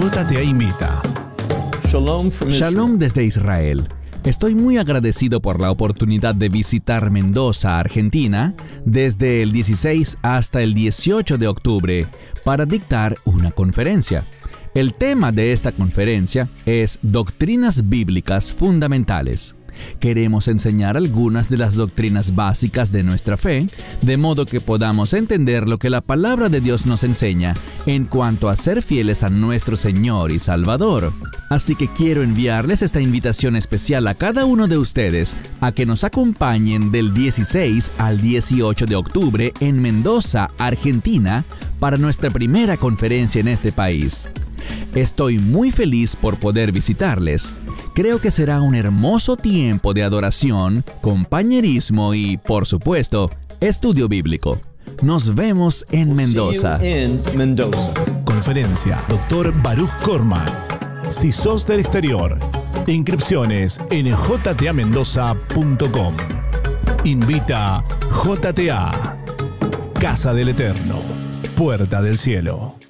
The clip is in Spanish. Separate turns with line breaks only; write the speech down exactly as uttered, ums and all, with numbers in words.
J T A Invita.
Shalom, from
Shalom desde Israel. Estoy muy agradecido por la oportunidad de visitar Mendoza, Argentina, desde el dieciséis hasta el dieciocho de octubre para dictar una conferencia. El tema de esta conferencia es Doctrinas Bíblicas Fundamentales. Queremos enseñar algunas de las doctrinas básicas de nuestra fe, de modo que podamos entender lo que la palabra de Dios nos enseña en cuanto a ser fieles a nuestro Señor y Salvador. Así que quiero enviarles esta invitación especial a cada uno de ustedes a que nos acompañen del dieciséis al dieciocho de octubre en Mendoza, Argentina, para nuestra primera conferencia en este país. Estoy muy feliz por poder visitarles. Creo que será un hermoso tiempo de adoración, compañerismo y, por supuesto, estudio bíblico. Nos vemos en Mendoza.
in Mendoza.
Conferencia doctor Baruch Korman. Si sos del exterior, inscripciones en j t a mendoza punto com. Invita J T A. Casa del Eterno. Puerta del Cielo.